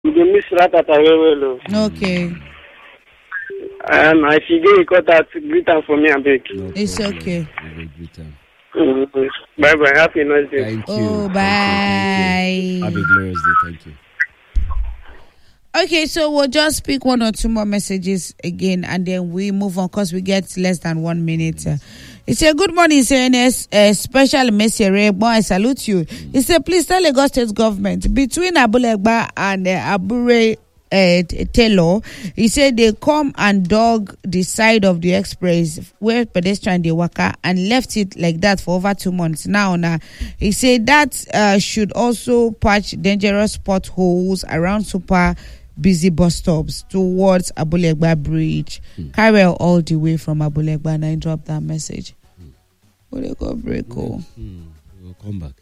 You miss Ratata well. Okay. I figure you got that greeter for me a bit. No It's problem. okay. We will greet them. Bye bye. Happy nice day. Thank you. Oh, Thank bye. you. Have a glorious day. Thank you. Okay, so we'll just pick one or two more messages again and then we move on because we get less than 1 minute. He said, good morning, CNS, special Messier. Boy, I salute you. He said, please tell Lagos State government, between Abulegba and Abure Taylor, he said they come and dug the side of the express where pedestrian they waka and left it like that for over 2 months now. He said that should also patch dangerous potholes around super busy bus stops towards Abulegba Bridge. Carol all the way from Abulegba, and I dropped that message. Will they go break? We'll come back.